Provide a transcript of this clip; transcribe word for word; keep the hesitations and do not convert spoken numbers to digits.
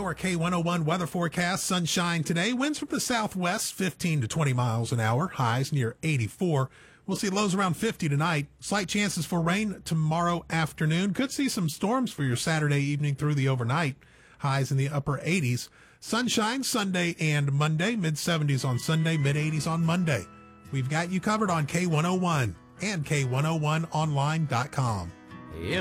your K one oh one weather forecast. Sunshine today. Winds from the southwest, fifteen to twenty miles an hour. Highs near eighty-four. We'll see lows around fifty tonight. Slight chances for rain tomorrow afternoon. Could see some storms for your Saturday evening through the overnight. Highs in the upper eighties. Sunshine Sunday and Monday. mid seventies on Sunday, mid eighties on Monday. We've got you covered on K one oh one and K one oh one online dot com.